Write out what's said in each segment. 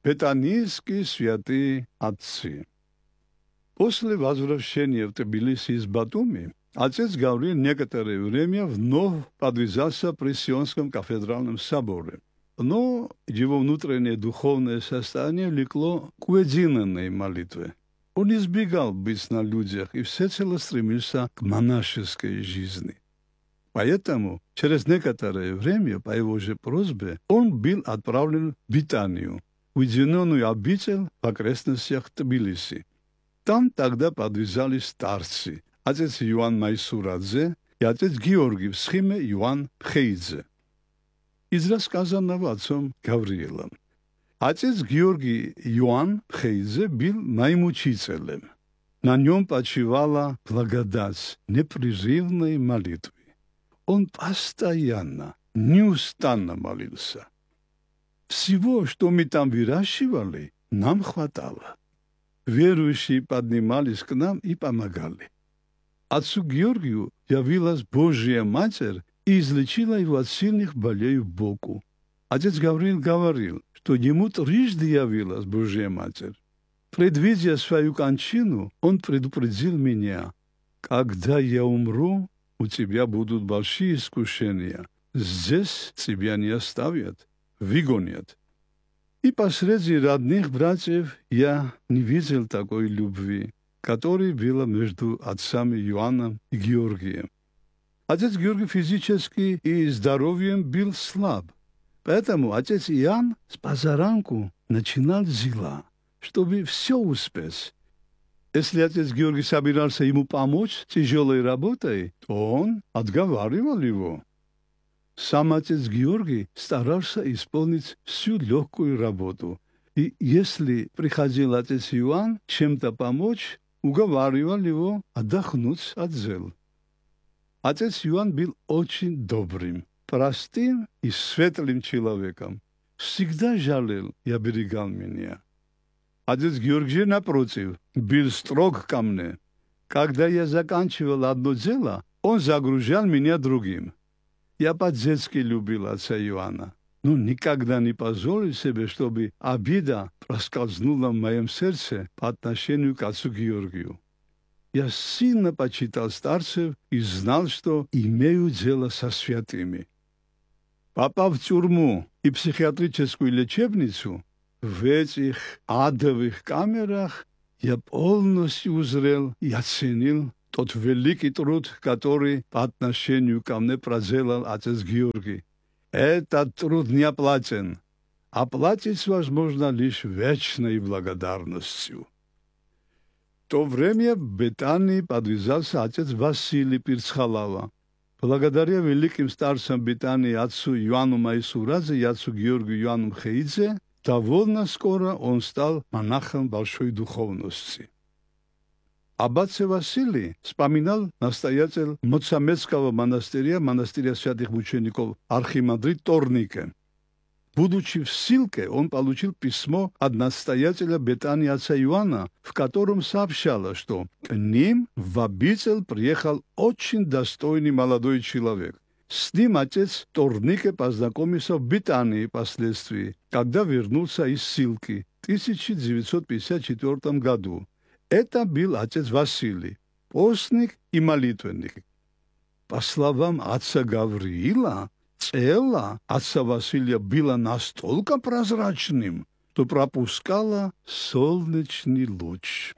Бетанийские святые отцы. После возвращения в Тбилиси из Батуми отец Гавриил некоторое время вновь подвязался при Сионском кафедральном соборе. Но его внутреннее духовное состояние влекло к уединенной молитве. Он избегал быть на людях и всецело стремился к монашеской жизни. Поэтому через некоторое время, по его же просьбе, он был отправлен в Битанию, уединенную обитель в окрестностях Тбилиси. Там тогда подвязались старцы, отец Иоанн Майсурадзе и отец Георгий в схеме Иоанн Пхеидзе. Из рассказанного отцом Гавриилом. Отец Георгий Иоанн Пхеидзе был моим учителем. На нем почивала благодать непрерывной молитвы. Он постоянно, неустанно молился. Всего, что мы там выращивали, нам хватало. Верующие поднимались к нам и помогали. Отцу Георгию явилась Божья Матерь и излечила его от сильных болей в боку. Отец Гавриил говорил, что ему трижды явилась Божья Матерь. Предвидя свою кончину, он предупредил меня: «Когда я умру, у тебя будут большие искушения. Здесь тебя не оставят, выгонят». И посреди родных братьев я не видел такой любви, которая была между отцами Иоанном и Георгием. Отец Георгий физически и здоровьем был слаб, поэтому отец Иоанн с позаранку начинал дела, чтобы все успеть. Если отец Георгий собирался ему помочь тяжелой работой, то он отговаривал его. Сам отец Георгий старался исполнить всю легкую работу, и если приходил отец Иоанн чем-то помочь, уговаривал его отдохнуть от дел. Отец Иоанн был очень добрым, простым и светлым человеком. Всегда жалел и оберегал меня. Отец Георгий, напротив, был строг ко мне. Когда я заканчивал одно дело, он загружал меня другим. Я по-детски любил отца Иоанна, но никогда не позволил себе, чтобы обида проскользнула в моем сердце по отношению к отцу Георгию. Я сильно почитал старцев и знал, что имею дело со святыми. Попав в тюрьму и психиатрическую лечебницу, в этих адовых камерах я полностью узрел и оценил тот великий труд, который по отношению ко мне проделал отец Георгий. Этот труд не оплачен. Оплатить возможно лишь вечной благодарностью. В то время в Бетании подвязался отец Василий Пирцхалава. Благодаря великим старцам Бетании отцу Иоанну Майсурадзе и отцу Георгию Иоанну Пхеидзе, довольно скоро он стал монахом большой духовности. Аббат Василий вспоминал настоятель Моцамедского монастыря, монастыря святых мучеников, архимандрит Торнике. Будучи в ссылке, он получил письмо от настоятеля Бетании отца Иоанна, в котором сообщалось, что к ним в обитель приехал очень достойный молодой человек. С ним отец Торнике познакомился в Бетании впоследствии, когда вернулся из ссылки в 1954 году. Это был отец Василий, постник и молитвенник. По словам отца Гавриила, тело отца Василия было настолько прозрачным, что пропускало солнечный луч.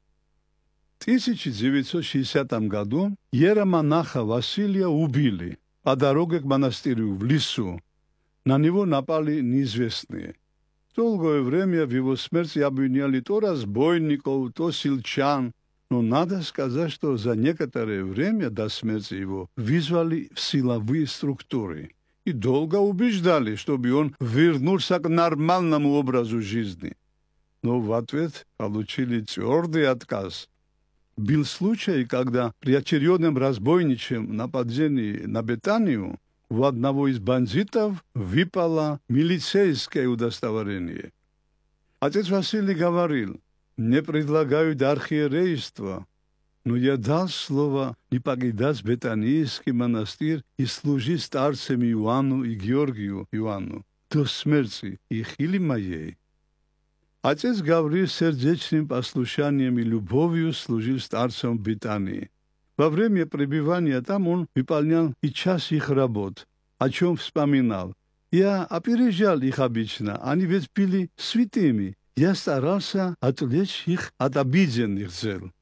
В 1960 году иеромонаха Василия убили по дороге к монастырю в лесу. На него напали неизвестные. Долгое время в его смерти обвиняли то разбойников, то сельчан, но надо сказать, что за некоторое время до смерти его вызвали в силовые структуры и долго убеждали, чтобы он вернулся к нормальному образу жизни. Но в ответ получили твердый отказ. Был случай, когда при очередном разбойничьем нападении на Бетанию у одного из бандитов выпало милицейское удостоверение. Отец Василий говорил: «Мне предлагают архиерейство, но я дал слово не покидать Бетанийский монастырь и служить старцам Иоанну и Георгию Иоанну до смерти их или моей». Отец Гавриил сердечным послушанием и любовью служил старцам в Битании. Во время пребывания там он выполнял и часть их работ, о чем вспоминал. Я опережал их обычно, они ведь были святыми. Я старался отвлечь их от обиденных дел.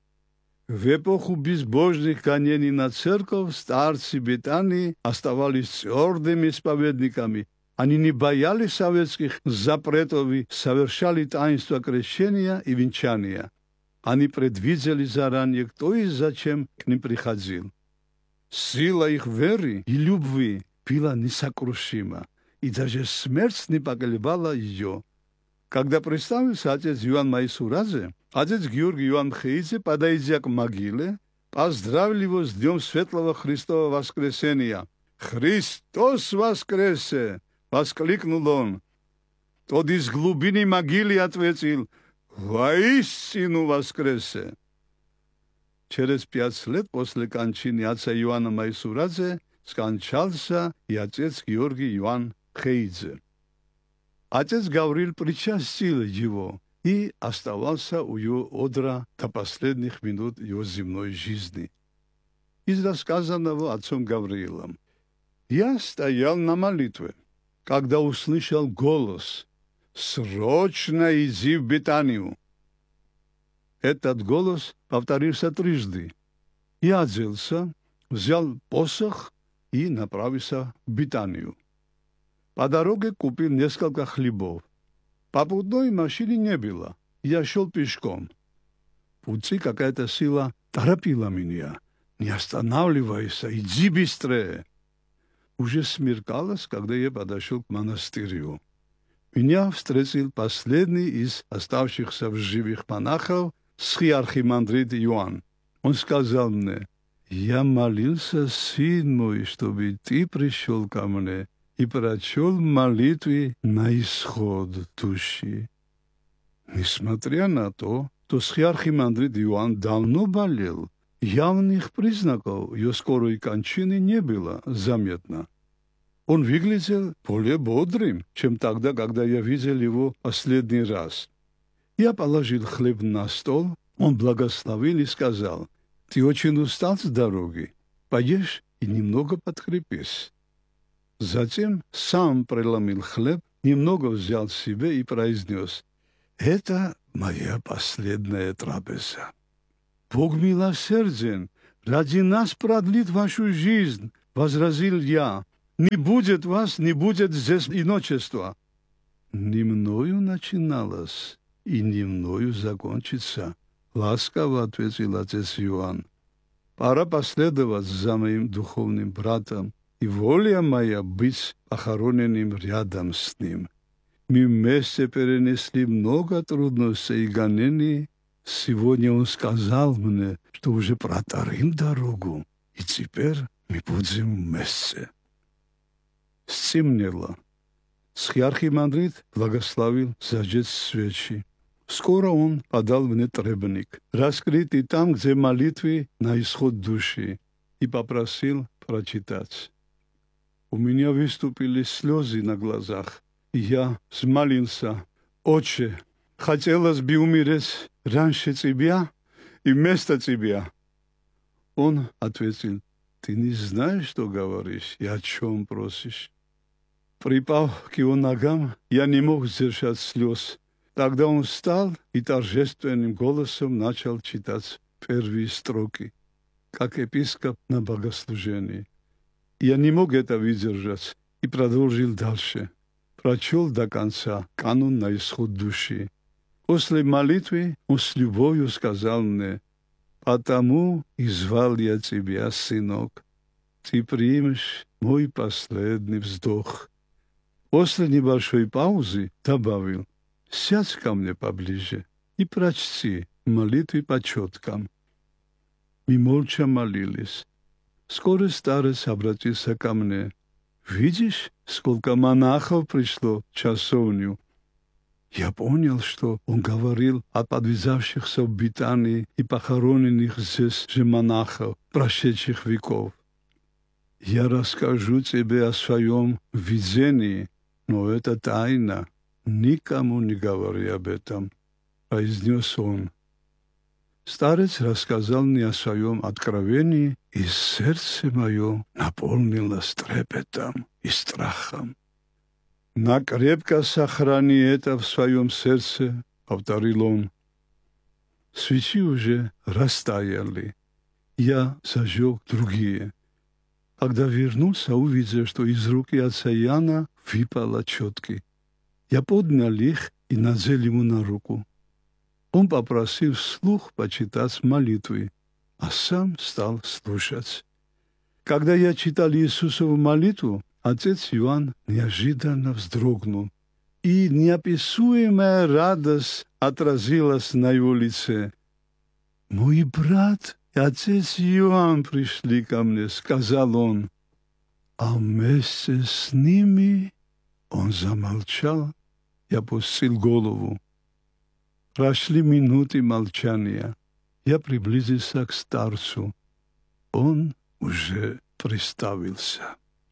В эпоху безбожных гонений на церковь старцы Битании оставались твердыми исповедниками. Они не боялись советских запретов и совершали таинство крещения и венчания. Они предвидели заранее, кто и зачем к ним приходил. Сила их веры и любви была несокрушима, и даже смерть не поколебала ее. Когда представился отец Иоанн Майсурадзе, отец Георгий Иоанн Мхеидзе, подойдя к могиле, поздравил его с Днем Светлого Христова Воскресения. «Христос воскресе!» — воскликнул он. Тот из глубины могилы ответил: «Воистину воскресе!» Через 5 лет после кончины отца Иоанна Майсурадзе скончался и отец Георгий Иоанн Мхеидзе. Отец Гавриил причастил его и оставался у его одра до последних минут его земной жизни. Из рассказанного отцом Гавриилом: «Я стоял на молитве, когда услышал голос: «Срочно иди в Битанию!» Этот голос повторился 3. Я оделся, взял посох и направился в Битанию. По дороге купил несколько хлебов. Попутной машины не было. Я шел пешком. В пути какая-то сила торопила меня. «Не останавливайся, иди быстрее!» Уже смеркалось, когда я подошел к монастырю. Меня встретил последний из оставшихся в живых монахов, схиархимандрит Иоанн. Он сказал мне: «Я молился, сын мой, чтобы ты пришел ко мне и прочел молитвы на исход души». Несмотря на то, что схиархимандрит Иоанн давно болел, явных признаков ее скорой кончины не было заметно. Он выглядел более бодрым, чем тогда, когда я видел его последний раз. Я положил хлеб на стол, он благословил и сказал: «Ты очень устал с дороги, поешь и немного подкрепись». Затем сам преломил хлеб, немного взял себе и произнес: «Это моя последняя трапеза. Бог милосерден, ради нас продлит вашу жизнь», — возразил я. «Не будет вас, не будет здесь иночества». «Не мною начиналось и не мною закончится», — ласково ответил отец Иоанн. «Пора последовать за моим духовным братом, и воля моя быть похороненным рядом с ним. Мы вместе перенесли много трудностей и гонений. Сегодня он сказал мне, что уже протарим дорогу, и теперь мы будем вместе». Стемнело. Схиархимандрит благословил зажечь свечи. Скоро он подал мне требник, раскрытый там, где молитвы на исход души, и попросил прочитать. У меня выступили слезы на глазах, и я взмолился: «Отче, хотелось бы умереть раньше тебя и вместо тебя». Он ответил: «Ты не знаешь, что говоришь и о чем просишь». Припав к его ногам, я не мог сдержать слез. Тогда он встал и торжественным голосом начал читать первые строки, как епископ на богослужении. Я не мог это выдержать и продолжил дальше. Прочел до конца канон на исход души. После молитвы он с любовью сказал мне: «Потому и звал я тебя, сынок. Ты примешь мой последний вздох». После небольшой паузы добавил: «Сядь ко мне поближе и прочти молитвы по четкам». Мы молча молились. Скоро старец обратился ко мне: «Видишь, сколько монахов пришло в часовню?» Я понял, что он говорил о подвязавшихся в Битании и похороненных здесь же монахов прошедших веков. «Я расскажу тебе о своем видении, но это тайна», — никому не говори об этом», — произнес он. Старец рассказал мне о своем откровении, и сердце мое наполнилось трепетом и страхом. «Накрепко сохрани это в своем сердце», — повторил он. Свечи уже растаяли. Я зажег другие. Когда вернулся, увидел, что из руки отца Иоанна выпало четки. Я поднял их и надел ему на руку. Он попросил вслух почитать молитвы, а сам стал слушать. Когда я читал Иисусову молитву, отец Иоанн неожиданно вздрогнул, и неописуемая радость отразилась на его лице. «Мой брат и отец Иоанн пришли ко мне», — сказал он. А вместе с ними он замолчал и опустил голову. Прошли минуты молчания. Я приблизился к старцу. Он уже представился.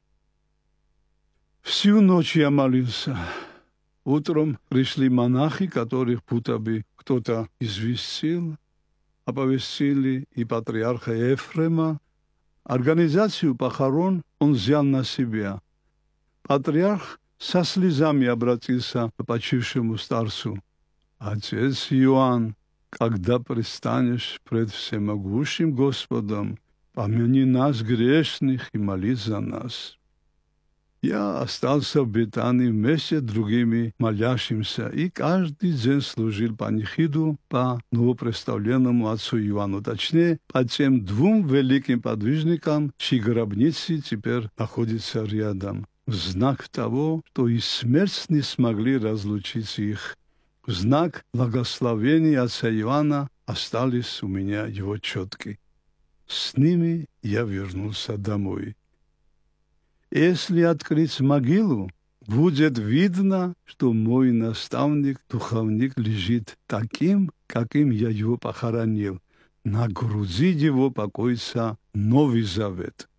Всю ночь я молился. Утром пришли монахи, которых будто бы кто-то известил, оповестили и патриарха Ефрема. Организацию похорон он взял на себя. Патриарх со слезами обратился к почившему старцу. «Отец Иоанн, когда предстанешь пред всемогущим Господом, помяни нас, грешных, и молись за нас». Я остался в Бетании вместе с другими молящимся и каждый день служил панихиду по новопредставленному отцу Иоанну, точнее, по тем двум великим подвижникам, чьи гробницы теперь находятся рядом, в знак того, что и смерть не смогли разлучить их. В знак благословения отца Иоанна остались у меня его четки. С ними я вернулся домой. Если открыть могилу, будет видно, что мой наставник, духовник, лежит таким, каким я его похоронил. На груди его покоится Новый Завет.